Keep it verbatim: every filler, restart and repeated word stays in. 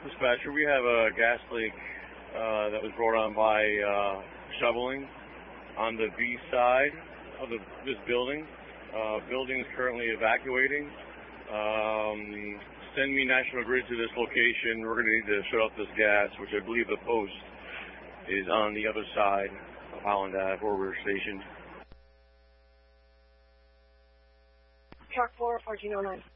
Dispatcher, we have a gas leak uh, that was brought on by uh, shoveling on the B side of the, this building. Uh, building is currently evacuating. Um, send me National Grid to this location. We're going to need to shut off this gas, which I believe the post is on the other side of Holland Ave, where we're stationed. Truck four, fourteen oh nine.